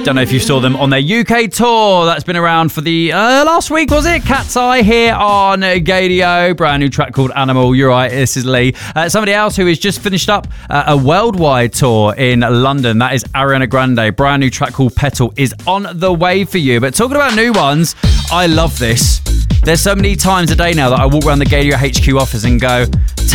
Don't know if you saw them on their UK tour. That's been around for the last week, was it? Cat's Eye here on Gadio. Brand new track called Animal. You're right, this is Lee. Somebody else who has just finished up a worldwide tour in London. That is Ariana Grande. Brand new track called Petal is on the way for you. But talking about new ones, I love this. There's so many times a day now that I walk around the Gadio HQ office and go,